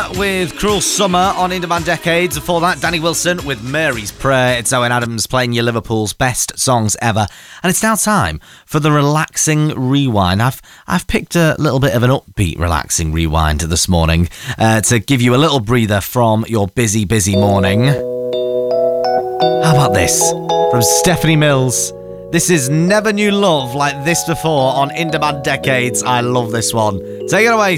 with Cruel Summer on In Demand Decades. Before that, Danny Wilson with Mary's Prayer. It's Owen Adams playing you Liverpool's best songs ever. And it's now time for the relaxing rewind. I've picked a little bit of an upbeat relaxing rewind this morning to give you a little breather from your busy, busy morning. How about this? From Stephanie Mills. This is Never Knew Love Like This Before on In Demand Decades. I love this one. Take it away,